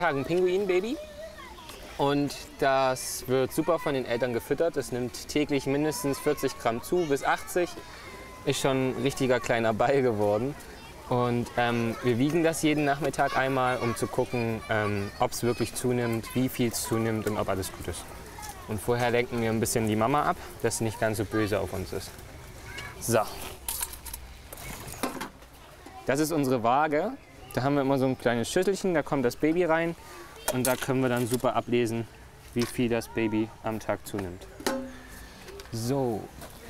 Ein Pinguinbaby und das wird super von den Eltern gefüttert. Es nimmt täglich mindestens 40 Gramm zu, bis 80. Ist schon ein richtiger kleiner Ball geworden. Und wir wiegen das jeden Nachmittag einmal, um zu gucken, ob es wirklich zunimmt, wie viel es zunimmt und ob alles gut ist. Und vorher lenken wir ein bisschen die Mama ab, dass sie nicht ganz so böse auf uns ist. So. Das ist unsere Waage. Da haben wir immer so ein kleines Schüsselchen, da kommt das Baby rein und da können wir dann super ablesen, wie viel das Baby am Tag zunimmt. So.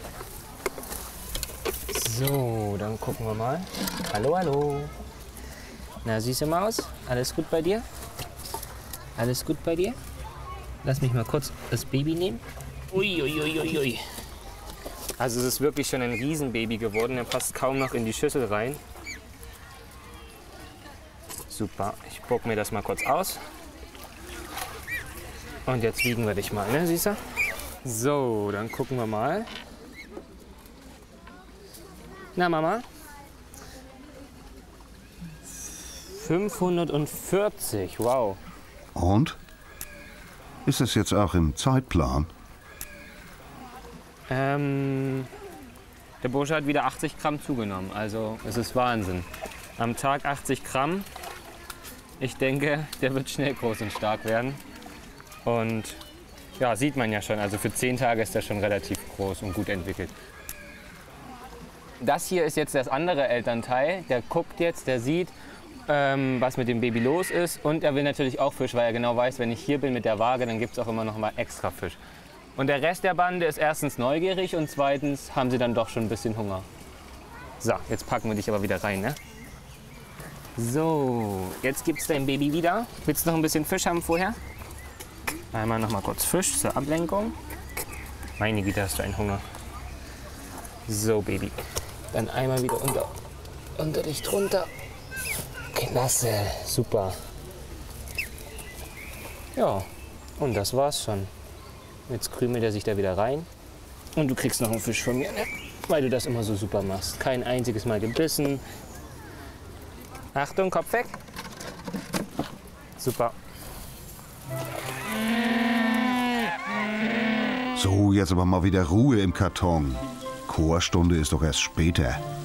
So, dann gucken wir mal. Hallo, hallo. Na, süße Maus, alles gut bei dir? Alles gut bei dir? Lass mich mal kurz das Baby nehmen. Ui, ui, ui, ui, ui. Also es ist wirklich schon ein Riesenbaby geworden, er passt kaum noch in die Schüssel rein. Super, ich spuck mir das mal kurz aus. Und jetzt wiegen wir dich mal, ne, Süßer? So, dann gucken wir mal. Na, Mama? 540, wow. Und? Ist das jetzt auch im Zeitplan? Der Bursche hat wieder 80 Gramm zugenommen, also es ist Wahnsinn. Am Tag 80 Gramm. Ich denke, der wird schnell groß und stark werden. Und ja, sieht man ja schon, also für 10 Tage ist er schon relativ groß und gut entwickelt. Das hier ist jetzt das andere Elternteil. Der guckt jetzt, der sieht, was mit dem Baby los ist. Und er will natürlich auch Fisch, weil er genau weiß, wenn ich hier bin mit der Waage, dann gibt es auch immer noch mal extra Fisch. Und der Rest der Bande ist erstens neugierig und zweitens haben sie dann doch schon ein bisschen Hunger. So, jetzt packen wir dich aber wieder rein, ne? So, jetzt gibt's dein Baby wieder. Willst du noch ein bisschen Fisch haben vorher? Einmal noch mal kurz Fisch zur Ablenkung. Meine Güte, hast du einen Hunger. So, Baby. Dann einmal wieder unter dich drunter. Klasse, super. Ja, und das war's schon. Jetzt krümelt er sich da wieder rein. Und du kriegst noch einen Fisch von mir, ne? Weil du das immer so super machst. Kein einziges Mal gebissen. Achtung, Kopf weg. Super. So, jetzt aber mal wieder Ruhe im Karton. Chorstunde ist doch erst später.